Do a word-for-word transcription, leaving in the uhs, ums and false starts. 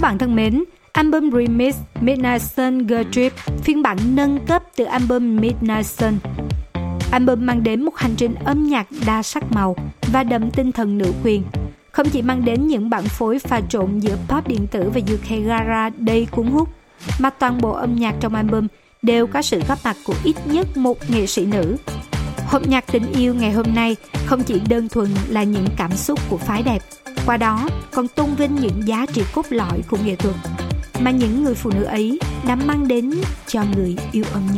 Các bạn thân mến, album Remix Midnight Sun Girl Trip, phiên bản nâng cấp từ album Midnight Sun. Album mang đến một hành trình âm nhạc đa sắc màu và đậm tinh thần nữ quyền. Không chỉ mang đến những bản phối pha trộn giữa pop điện tử và u ca garage đầy cuốn hút, mà toàn bộ âm nhạc trong album đều có sự góp mặt của ít nhất một nghệ sĩ nữ. Hộp nhạc tình yêu ngày hôm nay không chỉ đơn thuần là những cảm xúc của phái đẹp, qua đó còn tôn vinh những giá trị cốt lõi của nghệ thuật mà những người phụ nữ ấy đã mang đến cho người yêu âm nhạc.